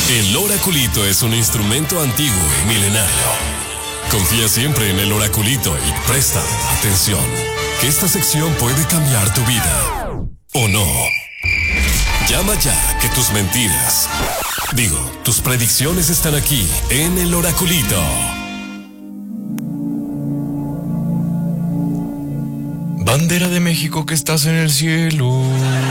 El oraculito es un instrumento antiguo y milenario. Confía siempre en el oraculito y presta atención, que esta sección puede cambiar tu vida. ¿O no? Llama ya, que tus mentiras, tus predicciones están aquí en el oraculito. Bandera de México que estás en el cielo.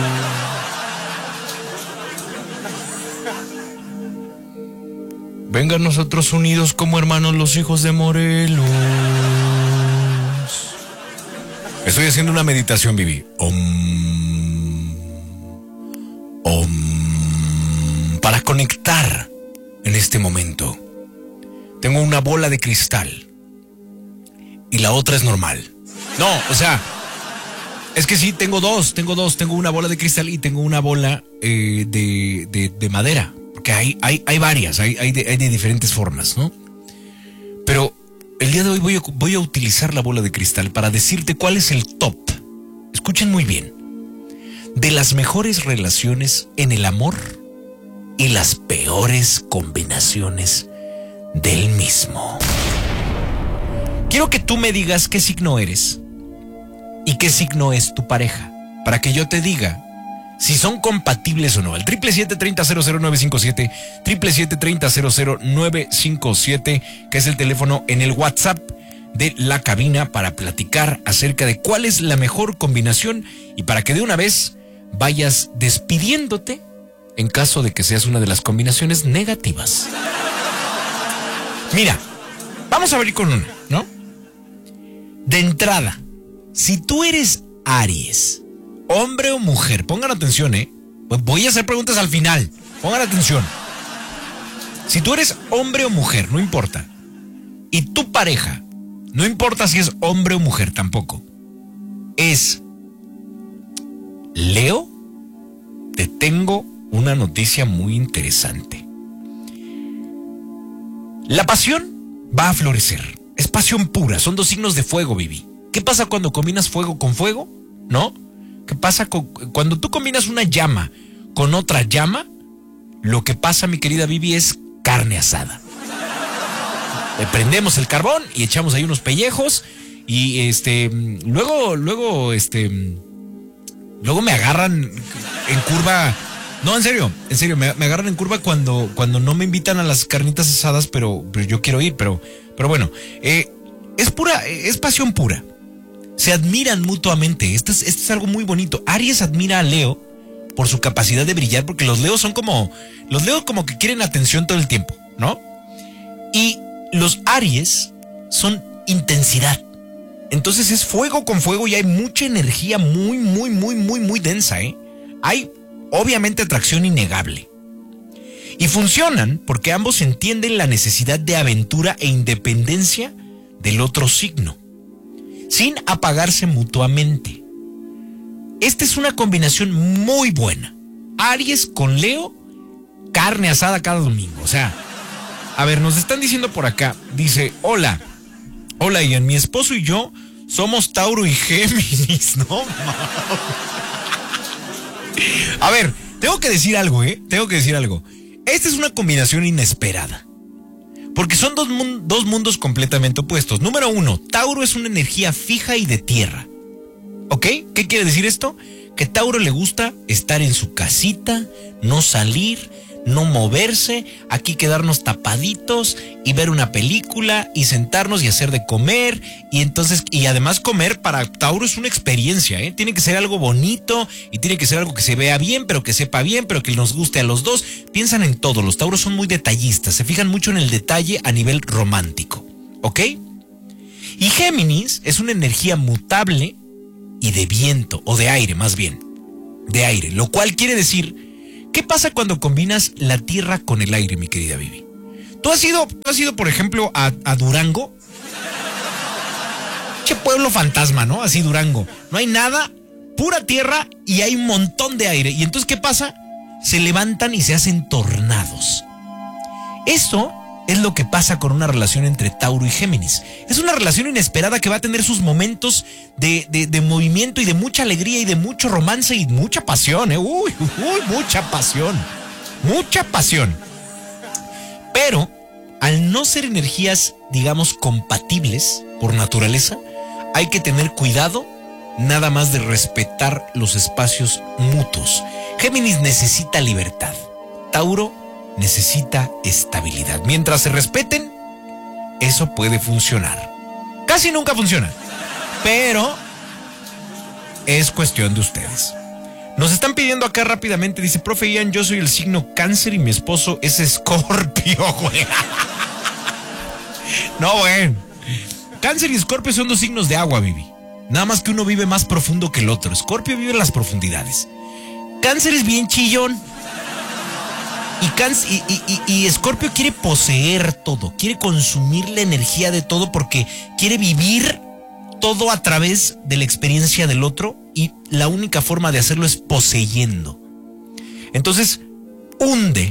Vengan nosotros unidos como hermanos los hijos de Morelos. Estoy haciendo una meditación, Vivi. Para conectar en este momento. Tengo una bola de cristal y la otra es normal. No, o sea, es que sí, tengo dos. Tengo una bola de cristal y tengo una bola de madera. Porque hay varias, hay de diferentes formas, ¿no? Pero el día de hoy voy a utilizar la bola de cristal para decirte cuál es el top. Escuchen muy bien. De las mejores relaciones en el amor y las peores combinaciones del mismo. Quiero que tú me digas qué signo eres y qué signo es tu pareja, para que yo te diga si son compatibles o no. El 777-30-00957, 777-30-00957, que es el teléfono en el WhatsApp de la cabina para platicar acerca de cuál es la mejor combinación y para que de una vez vayas despidiéndote en caso de que seas una de las combinaciones negativas. Mira, vamos a abrir con una, ¿no? De entrada, si tú eres Aries, hombre o mujer, pongan atención, pues voy a hacer preguntas al final, pongan atención. Si tú eres hombre o mujer, no importa. Y tu pareja, no importa si es hombre o mujer tampoco, es Leo, te tengo una noticia muy interesante. La pasión va a florecer. Es pasión pura. Son dos signos de fuego, Vivi. ¿Qué pasa cuando combinas fuego con fuego? ¿No? ¿Qué pasa cuando tú combinas una llama con otra llama? Lo que pasa, mi querida Vivi, es carne asada. Le prendemos el carbón y echamos ahí unos pellejos y luego me agarran en curva. No, en serio, me agarran en curva cuando no me invitan a las carnitas asadas, pero yo quiero ir, pero bueno, es pasión pura. Se admiran mutuamente. Esto es algo muy bonito. Aries admira a Leo por su capacidad de brillar, porque los Leos como que quieren atención todo el tiempo, ¿no? Y los Aries son intensidad. Entonces es fuego con fuego y hay mucha energía muy densa, Hay obviamente atracción innegable. Y funcionan porque ambos entienden la necesidad de aventura e independencia del otro signo, sin apagarse mutuamente. Esta es una combinación muy buena. Aries con Leo, carne asada cada domingo. O sea, a ver, nos están diciendo por acá, dice, hola Ian, mi esposo y yo somos Tauro y Géminis, ¿no? A ver, tengo que decir algo, Esta es una combinación inesperada. Porque son dos mundos completamente opuestos. Número uno, Tauro es una energía fija y de tierra. ¿Ok? ¿Qué quiere decir esto? Que Tauro le gusta estar en su casita, no salir, no moverse, aquí quedarnos tapaditos y ver una película y sentarnos y hacer de comer. Y además comer para Tauro es una experiencia, Tiene que ser algo bonito y tiene que ser algo que se vea bien, pero que sepa bien, pero que nos guste a los dos. Piensan en todo. Los Tauros son muy detallistas, se fijan mucho en el detalle a nivel romántico. ¿Ok? Y Géminis es una energía mutable y de viento, o de aire más bien. De aire, lo cual quiere decir, ¿qué pasa cuando combinas la tierra con el aire, mi querida Vivi? ¿Tú has ido, por ejemplo, a Durango? Che pueblo fantasma, ¿no? Así Durango. No hay nada, pura tierra y hay un montón de aire. Y entonces, ¿qué pasa? Se levantan y se hacen tornados. Eso es lo que pasa con una relación entre Tauro y Géminis. Es una relación inesperada que va a tener sus momentos de movimiento y de mucha alegría y de mucho romance y mucha pasión, Uy, mucha pasión. Mucha pasión. Pero al no ser energías, digamos, compatibles por naturaleza, hay que tener cuidado nada más de respetar los espacios mutuos. Géminis necesita libertad. Tauro necesita estabilidad. Mientras se respeten, eso puede funcionar. Casi nunca funciona, pero es cuestión de ustedes. Nos están pidiendo acá rápidamente, dice, profe Ian, yo soy el signo Cáncer y mi esposo es Escorpio, güey. No, güey. Cáncer y Escorpio son dos signos de agua, Vivi. Nada más que uno vive más profundo que el otro. Escorpio vive en las profundidades. Cáncer es bien chillón. Y Escorpio quiere poseer todo, quiere consumir la energía de todo porque quiere vivir todo a través de la experiencia del otro y la única forma de hacerlo es poseyendo. Entonces, hunde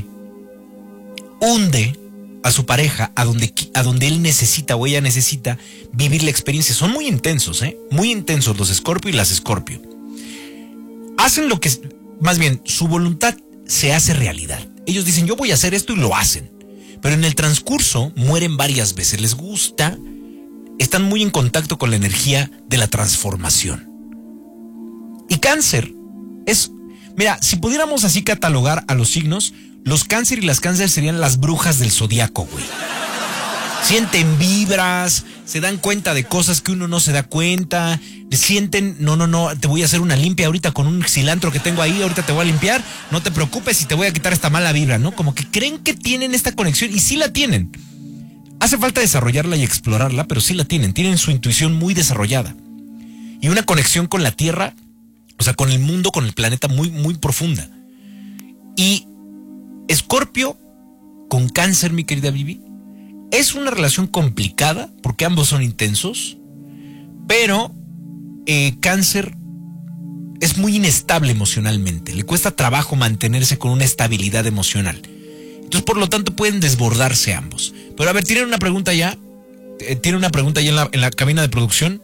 a su pareja a donde él necesita o ella necesita vivir la experiencia. Son muy intensos, muy intensos los Escorpio y las Escorpio. Hacen lo que, más bien, su voluntad se hace realidad. Ellos dicen, yo voy a hacer esto y lo hacen. Pero en el transcurso mueren varias veces. Les gusta, están muy en contacto con la energía de la transformación. Y Cáncer es, mira, si pudiéramos así catalogar a los signos, los Cáncer y las Cáncer serían las brujas del zodiaco, güey. Sienten vibras, se dan cuenta de cosas que uno no se da cuenta, sienten, no, te voy a hacer una limpia ahorita con un cilantro que tengo ahí, ahorita te voy a limpiar, no te preocupes y te voy a quitar esta mala vibra, ¿no? Como que creen que tienen esta conexión y sí la tienen. Hace falta desarrollarla y explorarla, pero sí la tienen su intuición muy desarrollada. Y una conexión con la Tierra, o sea, con el mundo, con el planeta muy, muy profunda. Y Escorpio con Cáncer, mi querida Vivi, es una relación complicada porque ambos son intensos, pero Cáncer es muy inestable emocionalmente. Le cuesta trabajo mantenerse con una estabilidad emocional. Entonces, por lo tanto, pueden desbordarse ambos. Pero a ver, ¿tienen una pregunta ya? ¿Tienen una pregunta ya en la cabina de producción?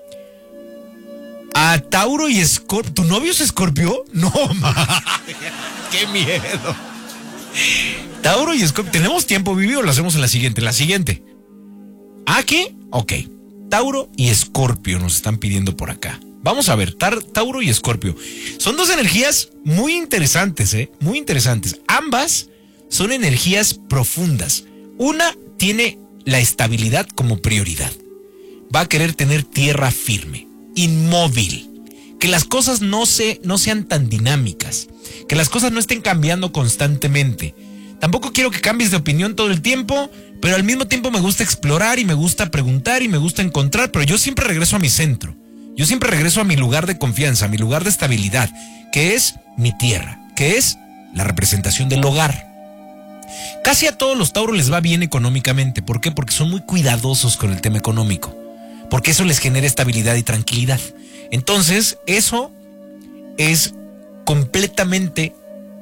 A Tauro y Escorpio. ¿Tu novio es Escorpio? No, qué miedo. Tauro y Escorpio. ¿Tenemos tiempo, Vivi, o lo hacemos en la siguiente? La siguiente. ¿Ah, qué? Ok. Tauro y Escorpio nos están pidiendo por acá. Vamos a ver, Tauro y Escorpio. Son dos energías muy interesantes, muy interesantes. Ambas son energías profundas. Una tiene la estabilidad como prioridad. Va a querer tener tierra firme, inmóvil. Que las cosas no sean tan dinámicas. Que las cosas no estén cambiando constantemente. Tampoco quiero que cambies de opinión todo el tiempo, pero al mismo tiempo me gusta explorar y me gusta preguntar y me gusta encontrar, pero yo siempre regreso a mi centro. Yo siempre regreso a mi lugar de confianza, a mi lugar de estabilidad, que es mi tierra, que es la representación del hogar. Casi a todos los Tauros les va bien económicamente. ¿Por qué? Porque son muy cuidadosos con el tema económico. Porque eso les genera estabilidad y tranquilidad. Entonces, eso es completamente,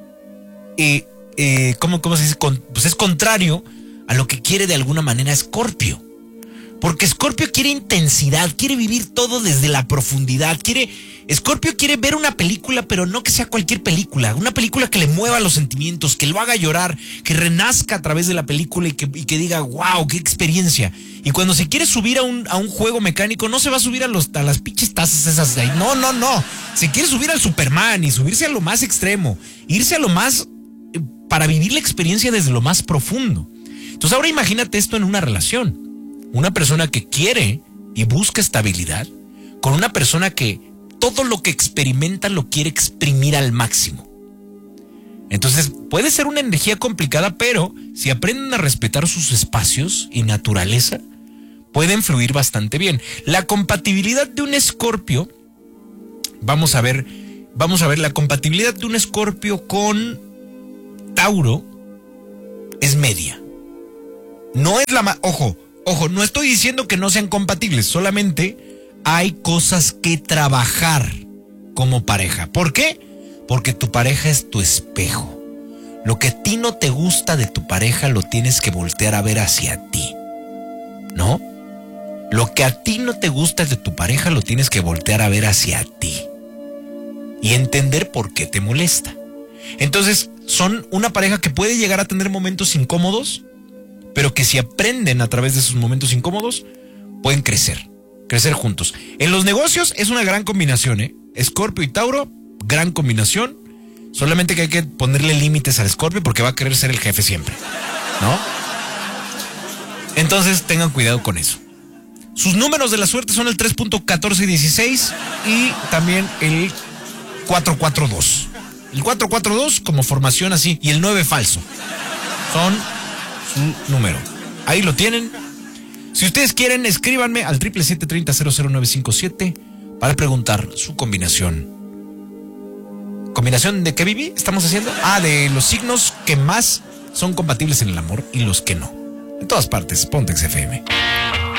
¿cómo se dice? Pues es contrario a lo que quiere de alguna manera Escorpio. Porque Escorpio quiere intensidad, quiere vivir todo desde la profundidad. Escorpio quiere ver una película, pero no que sea cualquier película. Una película que le mueva los sentimientos, que lo haga llorar, que renazca a través de la película y que diga, wow, qué experiencia. Y cuando se quiere subir a un juego mecánico, no se va a subir a las pinches tazas esas de ahí. No. Se quiere subir al Superman y subirse a lo más extremo. Irse a lo más, para vivir la experiencia desde lo más profundo. Entonces ahora imagínate esto en una relación. Una persona que quiere y busca estabilidad con una persona que todo lo que experimenta lo quiere exprimir al máximo. Entonces puede ser una energía complicada, pero si aprenden a respetar sus espacios y naturaleza, pueden fluir bastante bien. La compatibilidad de un Escorpio, vamos a ver la compatibilidad de un Escorpio con Tauro es media. No es la más, ojo, no estoy diciendo que no sean compatibles, solamente hay cosas que trabajar como pareja. ¿Por qué? Porque tu pareja es tu espejo. Lo que a ti no te gusta de tu pareja lo tienes que voltear a ver hacia ti, ¿no? Lo que a ti no te gusta de tu pareja lo tienes que voltear a ver hacia ti y entender por qué te molesta. Entonces, son una pareja que puede llegar a tener momentos incómodos, pero que si aprenden a través de esos momentos incómodos, pueden crecer juntos. En los negocios es una gran combinación, ¿eh? Escorpio y Tauro, gran combinación. Solamente que hay que ponerle límites al Escorpio porque va a querer ser el jefe siempre, ¿no? Entonces tengan cuidado con eso. Sus números de la suerte son el 3.1416 y también el 442. El 442 como formación así y el 9 falso. Son su número. Ahí lo tienen. Si ustedes quieren, escríbanme al 777-30-00957 para preguntar su combinación. ¿Combinación de qué, Vivi? ¿Estamos haciendo? De los signos que más son compatibles en el amor y los que no. En todas partes, Pontex FM.